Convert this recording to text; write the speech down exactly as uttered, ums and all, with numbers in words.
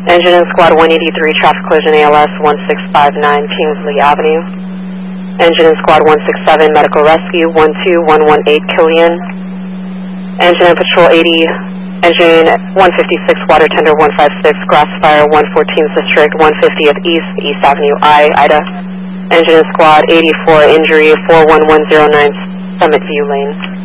Engine in Squad one eighty-three, traffic collision A L S one six five nine, Kingsley Avenue. Engine in Squad one sixty-seven, medical rescue one two one one eight, Killian. Engine in Patrol eighty, engine one fifty-six, water tender one five six, Grassfire one fourteenth District, one fiftieth East, East Avenue I, Ida. Engine in Squad eighty-four, injury four one one zero nine, Summit View Lane.